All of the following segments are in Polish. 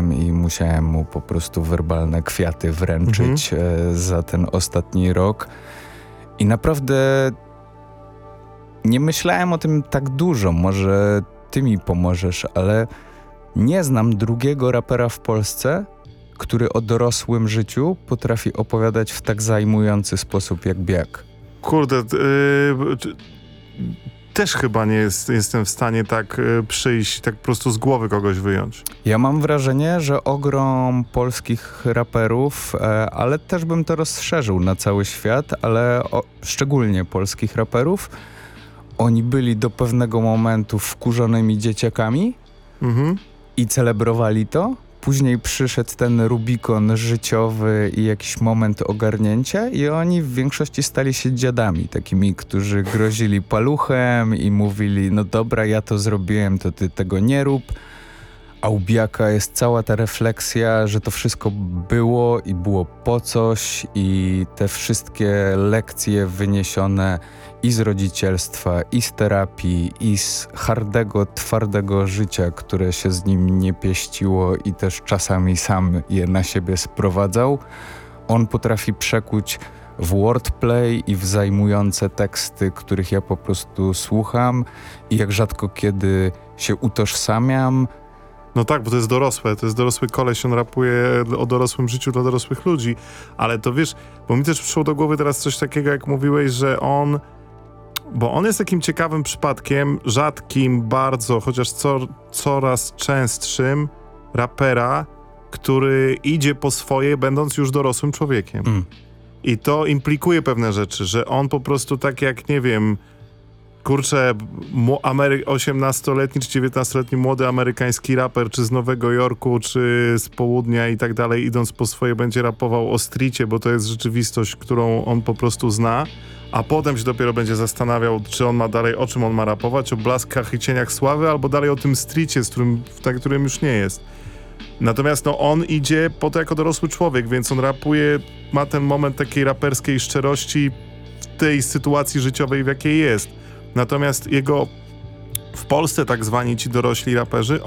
Polskiem i musiałem mu po prostu werbalne kwiaty wręczyć za ten ostatni rok. I naprawdę nie myślałem o tym tak dużo, może ty mi pomożesz, ale nie znam drugiego rapera w Polsce, który o dorosłym życiu potrafi opowiadać w tak zajmujący sposób jak Biak. Kurde, też chyba nie jestem w stanie tak przyjść, tak po prostu z głowy kogoś wyjąć. Ja mam wrażenie, że ogrom polskich raperów, ale też bym to rozszerzył na cały świat, ale szczególnie polskich raperów, oni byli do pewnego momentu wkurzonymi dzieciakami i celebrowali to. Później przyszedł ten Rubikon życiowy i jakiś moment ogarnięcia i oni w większości stali się dziadami, takimi, którzy grozili paluchem i mówili, no dobra, ja to zrobiłem, to ty tego nie rób. A u Biaka jest cała ta refleksja, że to wszystko było i było po coś i te wszystkie lekcje wyniesione i z rodzicielstwa, i z terapii, i z hardego, twardego życia, które się z nim nie pieściło i też czasami sam je na siebie sprowadzał, on potrafi przekuć w wordplay i w zajmujące teksty, których ja po prostu słucham i jak rzadko kiedy się utożsamiam. No tak, bo to jest dorosły koleś, on rapuje o dorosłym życiu dla dorosłych ludzi, ale to wiesz, bo mi też przyszło do głowy teraz coś takiego, jak mówiłeś, że bo on jest takim ciekawym przypadkiem, rzadkim bardzo, chociaż coraz częstszym rapera, który idzie po swoje, będąc już dorosłym człowiekiem. I to implikuje pewne rzeczy, że on po prostu tak jak, nie wiem, kurczę, 18-letni czy 19-letni młody amerykański raper, czy z Nowego Jorku, czy z południa i tak dalej, idąc po swoje, będzie rapował o streetie, bo to jest rzeczywistość, którą on po prostu zna, a potem się dopiero będzie zastanawiał, czy on ma dalej, o czym on ma rapować, o blaskach i cieniach sławy, albo dalej o tym streetie, którym już nie jest. Natomiast no, on idzie po to jako dorosły człowiek, więc on rapuje, ma ten moment takiej raperskiej szczerości w tej sytuacji życiowej, w jakiej jest. Natomiast w Polsce tak zwani ci dorośli raperzy,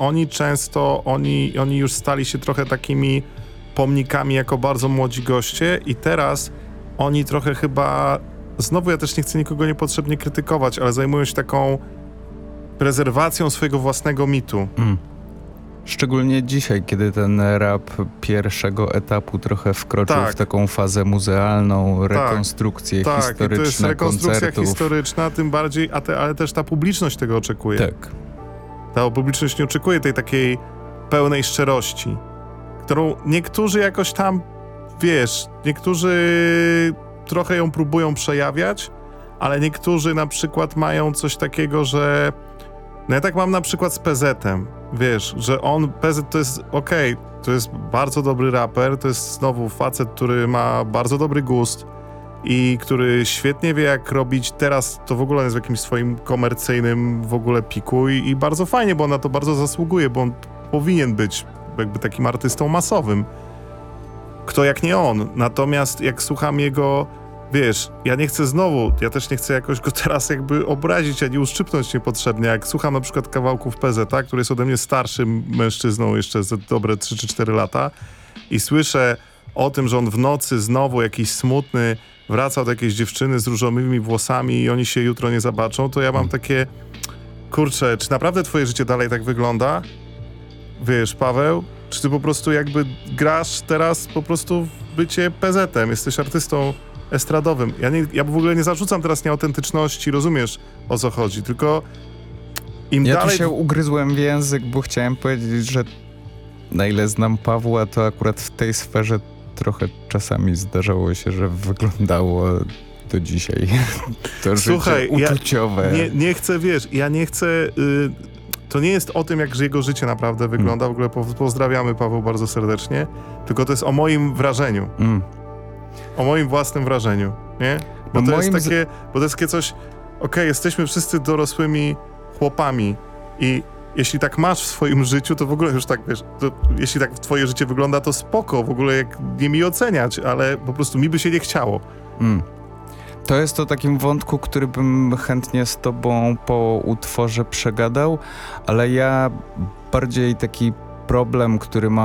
oni już stali się trochę takimi pomnikami jako bardzo młodzi goście i teraz oni trochę chyba, znowu ja też nie chcę nikogo niepotrzebnie krytykować, ale zajmują się taką prezerwacją swojego własnego mitu. Szczególnie dzisiaj, kiedy ten rap pierwszego etapu trochę wkroczył w taką fazę muzealną, rekonstrukcję historyczną, to jest rekonstrukcja koncertów. historyczna, tym bardziej, ale też ta publiczność tego oczekuje. Tak. Ta publiczność nie oczekuje tej takiej pełnej szczerości, którą niektórzy jakoś tam, niektórzy trochę ją próbują przejawiać, ale niektórzy na przykład mają coś takiego, że no ja tak mam na przykład z PZ-em, że PZ to jest to jest bardzo dobry raper, to jest znowu facet, który ma bardzo dobry gust i który świetnie wie jak robić, teraz to w ogóle jest w jakimś swoim komercyjnym w ogóle piku i bardzo fajnie, bo on na to bardzo zasługuje, bo on powinien być jakby takim artystą masowym. Kto jak nie on, natomiast jak słucham jego, ja też nie chcę jakoś go teraz jakby obrazić, ani uszczypnąć niepotrzebnie. Jak słucham na przykład kawałków PZ, który jest ode mnie starszym mężczyzną jeszcze za dobre 3 czy 4 lata i słyszę o tym, że on w nocy znowu jakiś smutny wraca do jakiejś dziewczyny z różowymi włosami i oni się jutro nie zobaczą, to ja mam takie, kurczę, czy naprawdę twoje życie dalej tak wygląda? Paweł, czy ty po prostu jakby grasz teraz po prostu w bycie PZ-em, jesteś artystą estradowym. Ja w ogóle nie zarzucam teraz nieautentyczności, rozumiesz o co chodzi, tylko ja dalej... tu się ugryzłem w język, bo chciałem powiedzieć, że na ile znam Pawła, to akurat w tej sferze trochę czasami zdarzało się, że wyglądało do dzisiaj to życie uczuciowe. Nie chcę, to nie jest o tym, jak jego życie naprawdę wygląda, w ogóle pozdrawiamy Paweł bardzo serdecznie, tylko to jest o moim wrażeniu. O moim własnym wrażeniu, nie? Bo to jest takie coś, jesteśmy wszyscy dorosłymi chłopami i jeśli tak masz w swoim życiu, to w ogóle już tak, jeśli tak twoje życie wygląda, to spoko, w ogóle jak nie mi oceniać, ale po prostu mi by się nie chciało. To jest o takim wątku, który bym chętnie z tobą po utworze przegadał, ale ja bardziej taki problem, który mam